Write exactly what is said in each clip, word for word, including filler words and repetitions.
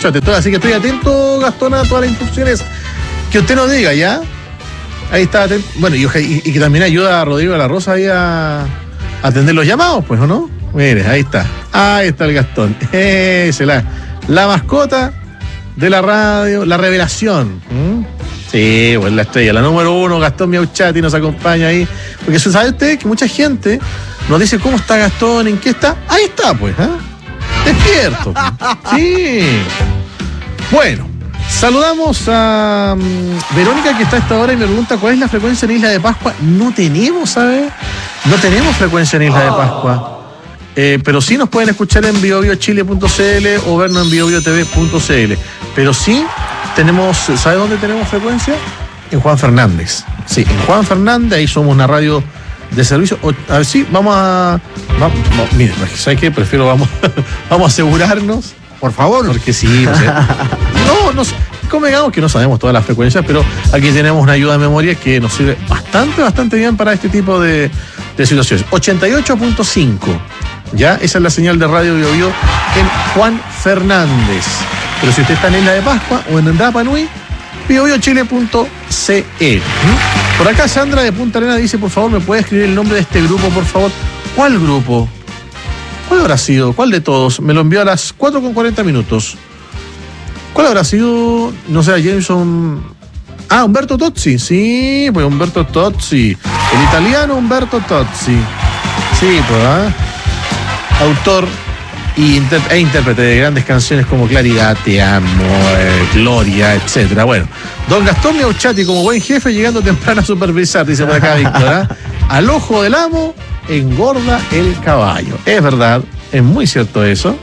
Mauchate. Así que estoy atento, Gastón, a todas las instrucciones que usted nos diga, ¿ya? Ahí está atento. Bueno, y, y, y que también ayuda a Rodrigo de la Rosa ahí a, a atender los llamados, pues, ¿o no? Mire, ahí está. Ahí está el Gastón. Ese, la, la mascota de la radio, la revelación. ¿Mm? Sí, pues la estrella, la número uno, Gastón Mauchati nos acompaña ahí. Porque sabe usted que mucha gente nos dice cómo está Gastón, en qué está. Ahí está, pues, ¿eh? Despierto. Sí. Bueno, saludamos a um, Verónica, que está a esta hora y me pregunta cuál es la frecuencia en Isla de Pascua. No tenemos, ¿sabes? No tenemos frecuencia en Isla de Pascua. Eh, pero sí nos pueden escuchar en bio bio chile punto c l o vernos en bio bio t v punto c l. Pero sí tenemos, ¿sabe dónde tenemos frecuencia? En Juan Fernández. Sí, en Juan Fernández, ahí somos una radio de servicio. A ver, sí, vamos a... Vamos, vamos, mire, ¿sabes qué? Prefiero, vamos, vamos a asegurarnos. Por favor. Porque sí, o sea, no, no, convengamos que no sabemos todas las frecuencias, pero aquí tenemos una ayuda de memoria que nos sirve bastante, bastante bien para este tipo de, de situaciones. ochenta y ocho punto cinco. Ya, esa es la señal de Radio Bio Bio en Juan Fernández. Pero si usted está en Isla de Pascua o en Rapa Nui, bio bio chile punto c l. ¿Mm? Por acá Sandra de Punta Arenas dice, por favor, ¿me puede escribir el nombre de este grupo, por favor? ¿Cuál grupo? ¿Cuál habrá sido? ¿Cuál de todos? Me lo envió a las cuatro con cuarenta minutos. ¿Cuál habrá sido? No sé, Jameson... Ah, Umberto Tozzi. Sí, pues Umberto Tozzi. El italiano Umberto Tozzi. Sí, pues, ¿ah? ¿eh? Autor y inter- e intérprete de grandes canciones como Claridad, Te Amo, eh, Gloria, etcétera. Bueno, don Gastón Mauchati, como buen jefe, llegando temprano a supervisar, dice por acá Víctor, ¿eh? Al ojo del amo engorda el caballo. Es verdad, es muy cierto eso.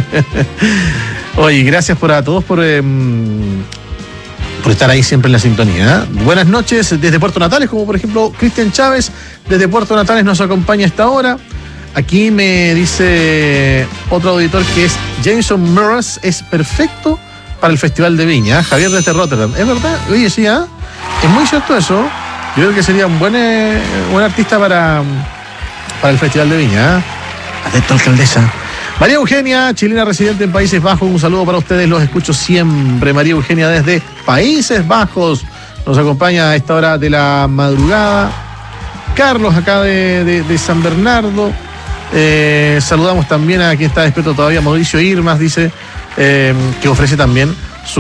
Oye, gracias por a todos por, eh, por estar ahí siempre en la sintonía, ¿eh? Buenas noches desde Puerto Natales, como por ejemplo Cristian Chávez, desde Puerto Natales nos acompaña a esta hora. Aquí me dice otro auditor que es Jameson Mraz, es perfecto para el Festival de Viña, ¿eh? Javier desde Rotterdam. ¿Es verdad? Oye, sí, ¿eh? Es muy cierto eso. Yo creo que sería un buen, eh, buen artista para, para el Festival de Viña, ¿eh? Adepto alcaldesa. María Eugenia, chilena residente en Países Bajos, un saludo para ustedes, los escucho siempre. María Eugenia desde Países Bajos nos acompaña a esta hora de la madrugada. Carlos acá de, de, de San Bernardo. Eh, saludamos también a quien está despierto todavía, Mauricio Irmas, dice eh, que ofrece también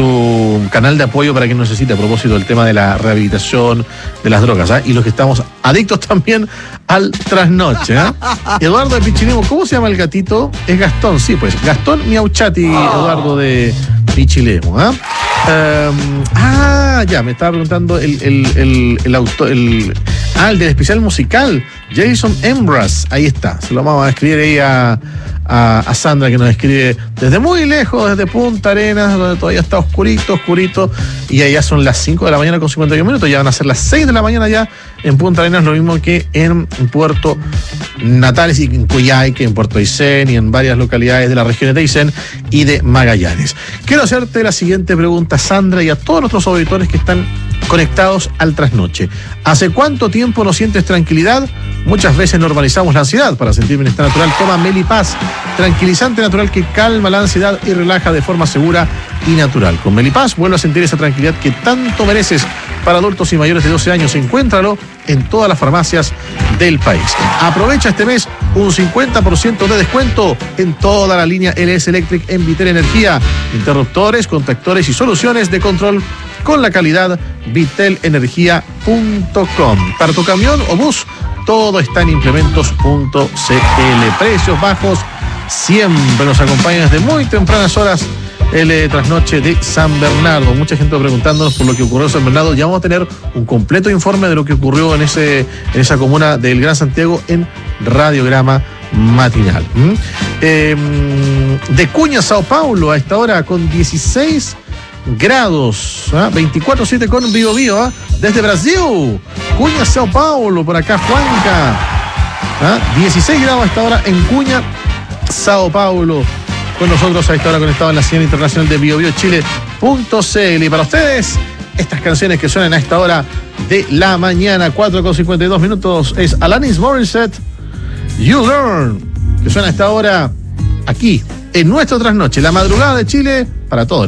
su canal de apoyo para quien necesite a propósito del tema de la rehabilitación de las drogas, ¿eh? Y los que estamos adictos también al trasnoche, ¿eh? Eduardo de Pichilemu, ¿cómo se llama el gatito? Es Gastón, sí, pues Gastón Mauchati, Eduardo de Pichilemu, ¿eh? Um, ah, ya, me estaba preguntando el, el, el, el autor, el, ah, el del especial musical, Jason Mraz, ahí está, se lo vamos a escribir ahí a, a, a Sandra, que nos escribe desde muy lejos, desde Punta Arenas, donde todavía está oscurito, oscurito, y allá son las cinco de la mañana con cincuenta y un minutos, ya van a ser las seis de la mañana ya en Punta Arenas, lo mismo que en Puerto Natales y en Cuyay, en Puerto Aysén y en varias localidades de la región de Aysén y de Magallanes. Quiero hacerte la siguiente pregunta, Sandra, y a todos nuestros auditores que están conectados al trasnoche. ¿Hace cuánto tiempo no sientes tranquilidad? Muchas veces normalizamos la ansiedad. Para sentir bienestar natural, toma Melipaz, tranquilizante natural que calma la ansiedad y relaja de forma segura y natural. Con Melipaz vuelve a sentir esa tranquilidad que tanto mereces. Para adultos y mayores de doce años, encuéntralo en todas las farmacias del país. Aprovecha este mes un cincuenta por ciento de descuento en toda la línea L S Electric en Vitel Energía. Interruptores, contactores y soluciones de control con la calidad vitel energía punto com. Para tu camión o bus, todo está en implementos punto c l. Precios bajos siempre nos acompañan desde muy tempranas horas. El eh, trasnoche de San Bernardo. Mucha gente preguntándonos por lo que ocurrió en San Bernardo. Ya vamos a tener un completo informe de lo que ocurrió en ese en esa comuna del Gran Santiago en Radiograma Matinal. ¿Mm? Eh, de Cuña, Sao Paulo, a esta hora con dieciséis grados, ¿eh? veinticuatro siete con Bio Bio, ¿eh? Desde Brasil, Cuña, Sao Paulo, por acá Juanca, ¿eh? dieciséis grados a esta hora en Cuña, Sao Paulo. Con nosotros a esta hora conectado en la señal internacional de bio bio chile punto c l. Y para ustedes, estas canciones que suenan a esta hora de la mañana, cuatro con cincuenta y dos minutos, es Alanis Morissette, You Learn, que suena a esta hora aquí, en nuestro trasnoche, la madrugada de Chile, para todos.